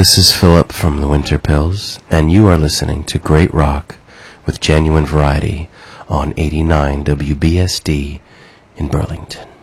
This is Philip from the Winter Pills, and you are listening to Great Rock with Genuine Variety on 89 WBSD in Burlington.